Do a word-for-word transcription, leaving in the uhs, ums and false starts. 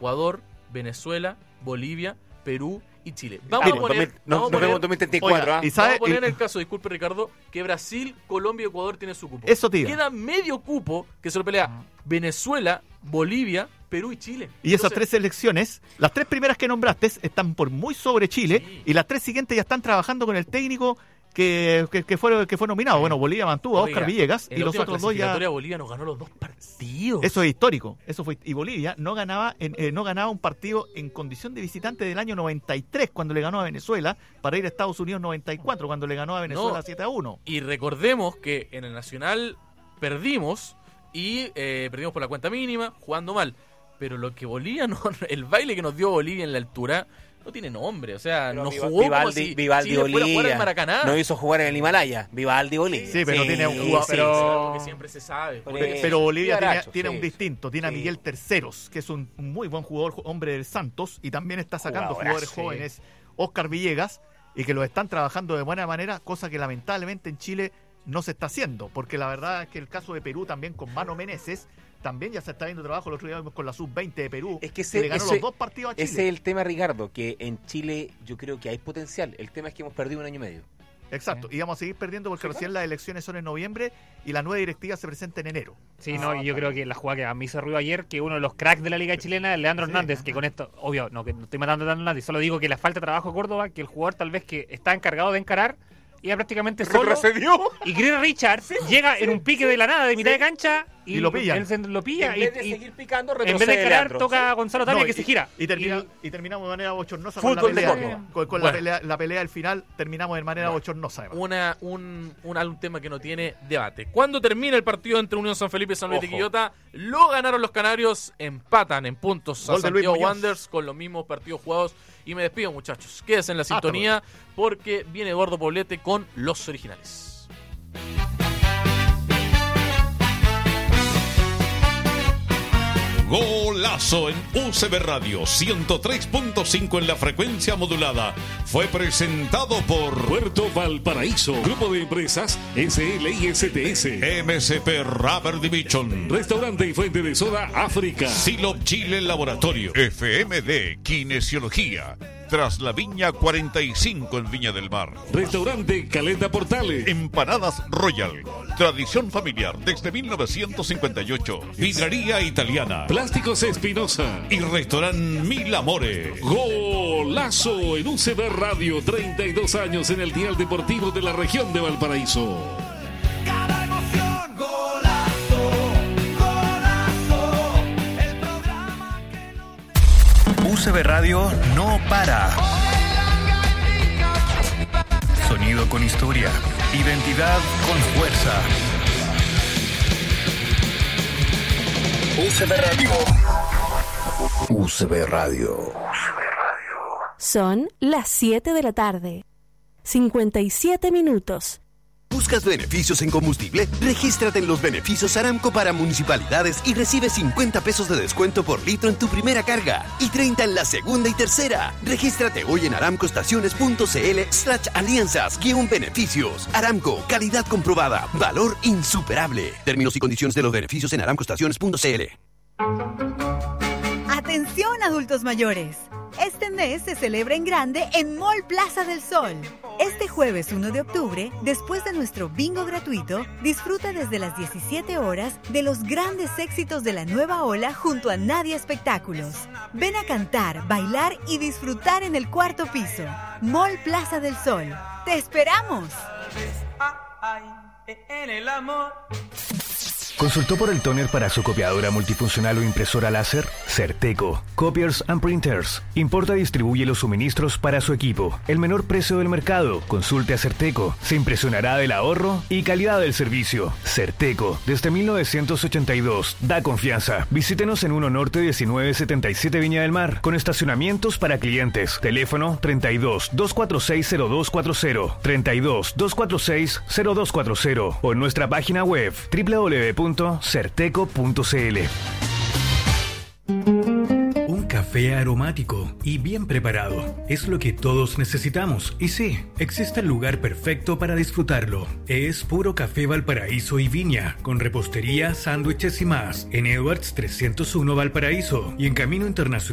Ecuador, Venezuela, Bolivia, Perú y Chile. Vamos Mire, a poner, no, vamos a nos vemos poner, en dos mil treinta y cuatro. Oiga, ¿ah? y sabe- vamos a poner y- en el caso, disculpe Ricardo, que Brasil, Colombia y Ecuador tienen su cupo. Eso te iba. Queda medio cupo que se lo pelea Venezuela, Bolivia, Perú y Chile. Y esas Entonces, tres selecciones, las tres primeras que nombraste, están por muy sobre Chile, Sí. y las tres siguientes ya están trabajando con el técnico que, que, que fue, que fue nominado. Bueno, Bolivia mantuvo a oiga, Oscar Villegas, en y la los última otros dos ya... clasificatoria Bolivia nos ganó los dos partidos. Eso es histórico. Eso fue y Bolivia no ganaba en, eh, no ganaba un partido en condición de visitante del año noventa y tres cuando le ganó a Venezuela, para ir a Estados Unidos noventa y cuatro cuando le ganó a Venezuela No. siete a uno. Y recordemos que en el Nacional perdimos y eh, perdimos por la cuenta mínima, jugando mal. Pero lo que Bolivia, no, el baile que nos dio Bolivia en la altura, no tiene nombre. O sea, Pero nos Viva- jugó Vivaldi, como si Vivaldi Chile fuera a jugar en Bolivia. Maracaná. No hizo jugar en el Himalaya. Vivaldi Bolivia. Sí, pero tiene un Sí, jugador- sí, pero- eso es algo que siempre se sabe. Por Por eso. eso. Pero Bolivia tiene, Aracho, tiene sí. un distinto, tiene a Sí. Miguel Terceros, que es un, un muy buen jugador, hombre del Santos, y también está sacando Jugadorazo, jugadores sí. jóvenes, Oscar Villegas, y que lo están trabajando de buena manera, cosa que lamentablemente en Chile no se está haciendo, porque la verdad es que el caso de Perú también con Mano Meneses, también ya se está viendo trabajo. El otro día vimos con la sub veinte de Perú, Es que que le ese, ganó ese- los dos partidos a Chile. ese es el tema, Ricardo, que en Chile yo creo que hay potencial. El tema es que hemos perdido un año y medio. Exacto, y vamos a seguir perdiendo porque recién las elecciones son en noviembre y la nueva directiva se presenta en enero. Sí, no, y yo creo que la jugada que a mí se ruido ayer, que uno de los cracks de la liga chilena es Leandro Sí. Hernández, que con esto, obvio, no, que no estoy matando a nadie, solo digo que la falta de trabajo de Córdoba, que el jugador tal vez que está encargado de encarar, iba prácticamente solo. Retrocedió. Y Chris Richards llega en un pique de la nada, de mitad de cancha, y, Y lo pillan. Él se lo pilla, En y, vez de y seguir picando, en vez de retrocede encarar, Leandro. toca a Gonzalo Tapia, No, que y- se gira. Y, termina, y terminamos de manera bochornosa Fútbol con la de pelea. Córdoba. Con, con Bueno. la, pelea, la pelea del final terminamos de manera bochornosa. además. Una, un, un, un tema que no tiene debate. Cuando termina el partido entre Unión San Felipe y San Luis de Ojo. Quillota, lo ganaron los canarios, empatan en puntos a Gol de Luis Santiago Muñoz. Wanderers con los mismos partidos jugados. Y me despido, muchachos. Quédense en la sintonía porque viene Eduardo Poblete con los originales. Golazo en U C B Radio ciento tres punto cinco en la frecuencia modulada. Fue presentado por Puerto Valparaíso, Grupo de Empresas S L I S T S, M S P Rubber Division, Restaurante y Fuente de Soda África, Silop Chile Laboratorio, F M D Kinesiología, tras la Viña cuarenta y cinco en Viña del Mar, Restaurante Caleta Portales, Empanadas Royal, tradición familiar desde mil novecientos cincuenta y ocho, Vidrería Italiana Plásticos Espinosa, y Restaurant Mil Amores. Golazo en U C B Radio, treinta y dos años en el dial deportivo de la región de Valparaíso. Cada emoción, golazo, golazo, el programa que no U C B Radio no para. Sonido con historia, identidad con fuerza. U C B Radio. U C B Radio. Son las siete de la tarde. cincuenta y siete minutos. ¿Buscas beneficios en combustible? Regístrate en los beneficios Aramco para municipalidades y recibe cincuenta pesos de descuento por litro en tu primera carga y treinta en la segunda y tercera. Regístrate hoy en aramcoestaciones.cl slash alianzas guión beneficios. Aramco, calidad comprobada, valor insuperable. Términos y condiciones de los beneficios en aramcoestaciones.cl. Atención adultos mayores. Este mes se celebra en grande en Mall Plaza del Sol. Este jueves uno de octubre, después de nuestro bingo gratuito, disfruta desde las diecisiete horas de los grandes éxitos de la nueva ola junto a Nadia Espectáculos. Ven a cantar, bailar y disfrutar en el cuarto piso. Mall Plaza del Sol. ¡Te esperamos! en el amor. ¿Consultó por el tóner para su copiadora multifuncional o impresora láser? Certeco. Copiers and Printers. Importa y distribuye los suministros para su equipo. El menor precio del mercado. Consulte a Certeco. Se impresionará del ahorro y calidad del servicio. Certeco. Desde mil novecientos ochenta y dos. Da confianza. Visítenos en uno Norte diecinueve setenta y siete Viña del Mar. Con estacionamientos para clientes. Teléfono treinta y dos, doscientos cuarenta y seis, cero dos cuarenta. treinta y dos, doscientos cuarenta y seis, cero dos cuarenta. O en nuestra página web doble u doble u doble u punto certeco punto c l. Un café aromático y bien preparado es lo que todos necesitamos. Y sí, existe el lugar perfecto para disfrutarlo. Es Puro Café Valparaíso y Viña, con repostería, sándwiches y más, en Edwards trescientos uno Valparaíso y en Camino Internacional